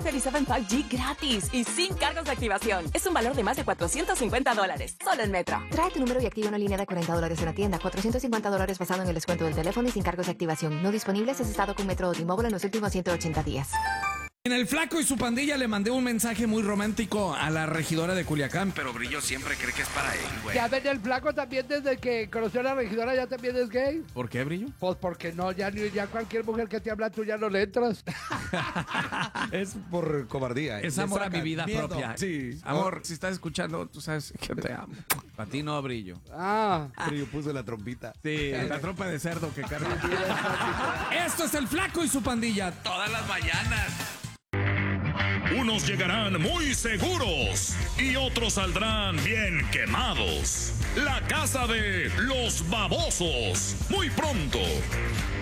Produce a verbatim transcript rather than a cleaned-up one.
treinta cinco G gratis y sin cargos de activación. Es un valor de más de cuatrocientos cincuenta dólares, solo en Metro. Trae tu número y activa una línea de cuarenta dólares en la tienda. cuatrocientos cincuenta dólares basado en el descuento del teléfono y sin cargos de activación. No disponibles si has estado con Metro o T-Mobile en los últimos ciento ochenta días. En el Flaco y su pandilla le mandé un mensaje muy romántico a la regidora de Culiacán, pero Brillo siempre cree que es para él, güey. Ya ven, el Flaco también desde que conoció a la regidora ya también es gay. ¿Por qué, Brillo? Pues porque no, ya, ni- ya cualquier mujer que te habla tú ya no le entras. Es por cobardía. Es Le amor a saca mi vida miedo. propia. Sí. Amor, si estás escuchando, tú sabes que te amo. Para ti no, Brillo. Ah. Brillo puso la trompita. Sí, la tropa de cerdo que carga. Esto es el Flaco y su pandilla, todas las mañanas. Unos llegarán muy seguros y otros saldrán bien quemados. La casa de los babosos, muy pronto.